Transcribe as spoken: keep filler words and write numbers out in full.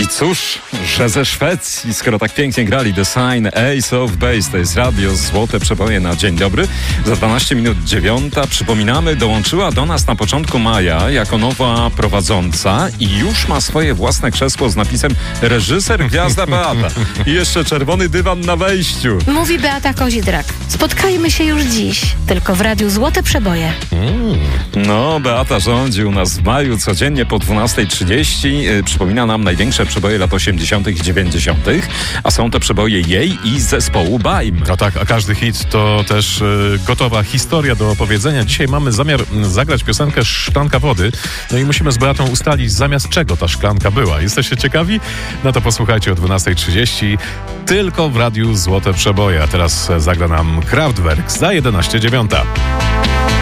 I cóż, że ze Szwecji, skoro tak pięknie grali The Sign, Ace of Base, to jest radio Złote Przeboje na dzień dobry. Za dwanaście minut dziewiąta, przypominamy, dołączyła do nas na początku maja jako nowa prowadząca i już ma swoje własne krzesło z napisem reżyser Gwiazda Beata. I jeszcze czerwony dywan na wejściu. Mówi Beata Kozidrak. Spotkajmy się już dziś, tylko w radiu Złote Przeboje. Mm. No, Beata rządzi u nas w maju codziennie po dwunasta trzydzieści. Yy, przypomina nam największe przeboje lat osiemdziesiątych i dziewięćdziesiątych, a są to przeboje jej i zespołu Baim. No tak, a każdy hit to też y, gotowa historia do opowiedzenia. Dzisiaj mamy zamiar m, zagrać piosenkę Szklanka Wody. No i musimy z Beatą ustalić, zamiast czego ta szklanka była. Jesteście ciekawi? No to posłuchajcie o dwunasta trzydzieści tylko w radiu Złote Przeboje. A teraz zagra nam Kraftwerk za jedenaście dziewiąta.